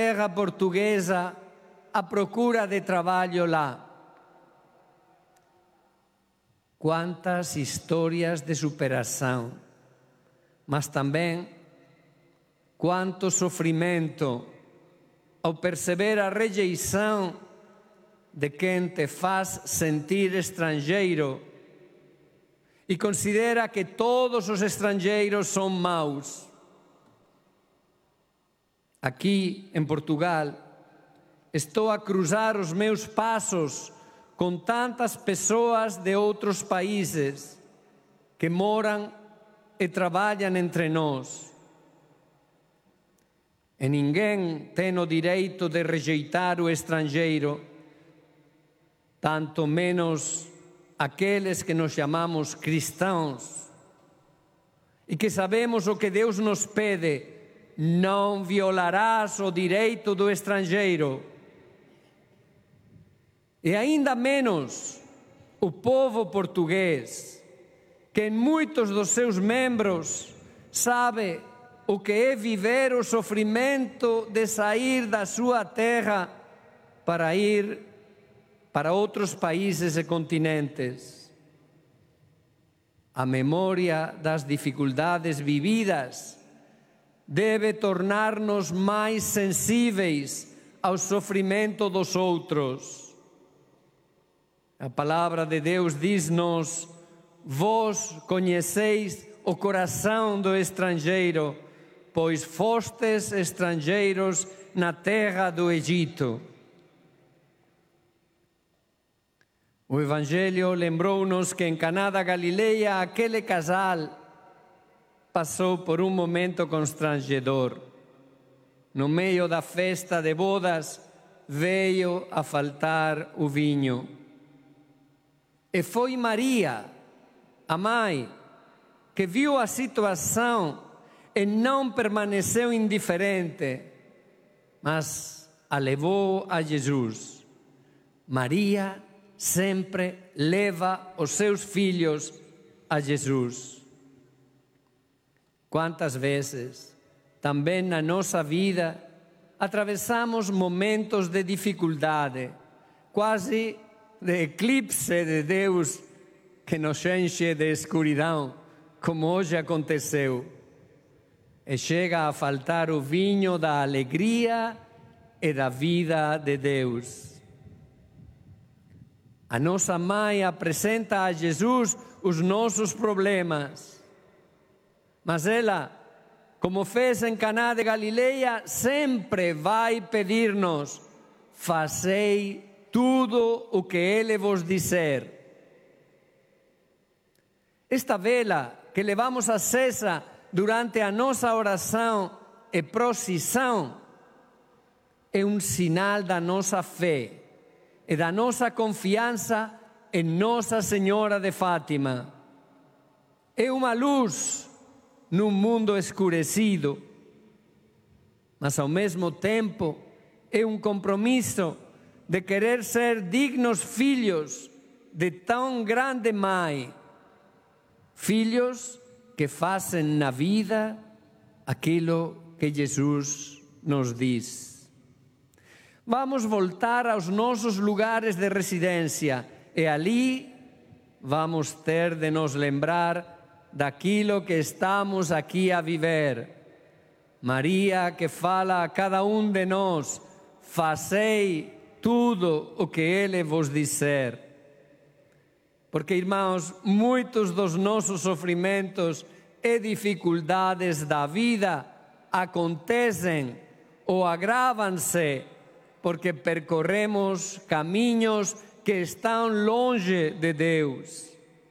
terra portuguesa à procura de trabalho lá. Quantas histórias de superação, mas também quanto sofrimento ao perceber a rejeição de quem te faz sentir estrangeiro e considera que todos os estrangeiros são maus. Aqui, em Portugal, estou a cruzar os meus passos com tantas pessoas de outros países que moram e trabalham entre nós. E ninguém tem o direito de rejeitar o estrangeiro, tanto menos aqueles que nos chamamos cristãos e que sabemos o que Deus nos pede: não violarás o direito do estrangeiro. E ainda menos o povo português, que em muitos dos seus membros sabe o que é viver o sofrimento de sair da sua terra para ir para outros países e continentes. A memória das dificuldades vividas deve tornar-nos mais sensíveis ao sofrimento dos outros. A palavra de Deus diz-nos: vós conheceis o coração do estrangeiro, pois fostes estrangeiros na terra do Egito. O Evangelho lembrou-nos que em Caná da Galileia aquele casal passou por um momento constrangedor. No meio da festa de bodas veio a faltar o vinho. E foi Maria, a mãe, que viu a situação e não permaneceu indiferente, mas a levou a Jesus. Maria sempre leva os seus filhos a Jesus. Quantas vezes, também na nossa vida, atravessamos momentos de dificuldade, quase de eclipse de Deus que nos enche de escuridão, como hoje aconteceu. E chega a faltar o vinho da alegria e da vida de Deus. A nossa mãe apresenta a Jesus os nossos problemas, mas ela, como fez em Caná de Galileia, sempre vai pedir-nos: fazei tudo o que Ele vos disser. Esta vela que levamos acesa durante a nossa oração e procissão é um sinal da nossa fé e da nossa confiança em Nossa Senhora de Fátima. É uma luz num mundo escurecido, mas ao mesmo tempo é um compromisso de querer ser dignos filhos de tão grande mãe, filhos que fazem na vida aquilo que Jesus nos diz. Vamos voltar aos nossos lugares de residência e ali vamos ter de nos lembrar daquilo que estamos aqui a viver. Maria, que fala a cada um de nós: fazei tudo o que Ele vos disser. Porque, irmãos, muitos dos nossos sofrimentos e dificuldades da vida acontecem ou agravam-se porque percorremos caminhos que estão longe de Deus.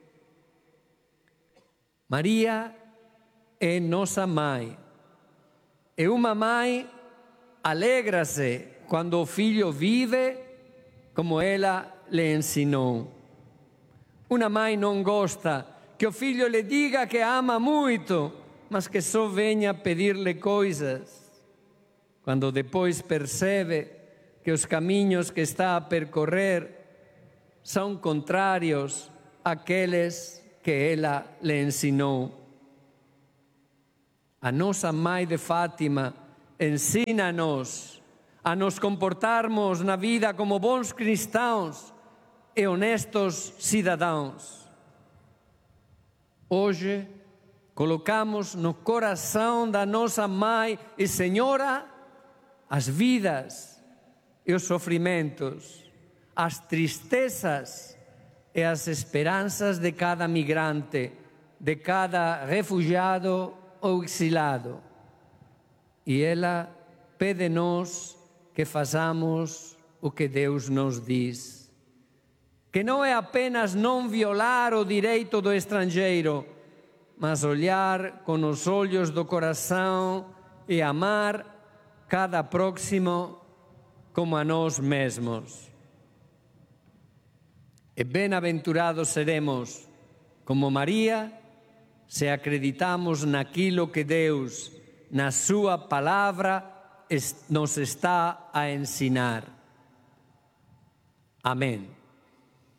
Maria é nossa mãe. E uma mãe alegra-se quando o filho vive como ela lhe ensinou. Uma mãe não gosta que o filho lhe diga que ama muito, mas que só venha pedir-lhe coisas. Quando depois percebe que os caminhos que está a percorrer são contrários àqueles que ela lhe ensinou. A nossa mãe de Fátima ensina-nos a nos comportarmos na vida como bons cristãos e honestos cidadãos. Hoje, colocamos no coração da nossa Mãe e Senhora as vidas e os sofrimentos, as tristezas e as esperanças de cada migrante, de cada refugiado ou exilado. E ela pede-nos que façamos o que Deus nos diz. Que não é apenas não violar o direito do estrangeiro, mas olhar com os olhos do coração e amar cada próximo como a nós mesmos. E bem-aventurados seremos, como Maria, se acreditamos naquilo que Deus, na sua palavra, nos está a ensinar. Amém.